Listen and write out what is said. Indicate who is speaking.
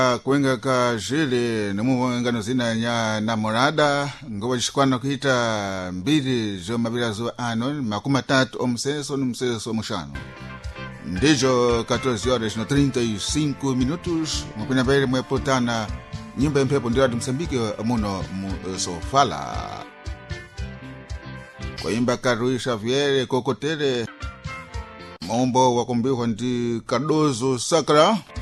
Speaker 1: kuenga ka jile namu ngano zina nya namorada ngoba chikwana kuita mbili zo mabira zo ano makuma tatu omseso mushano ndijo 14 horas no 35 minutos mupina bele mwepotana nyimba mpepo ndio Msambiki muno sofala kwa imba Karui Xavier Kokotele mombo wakumbihwa ndi Cardozo Sacra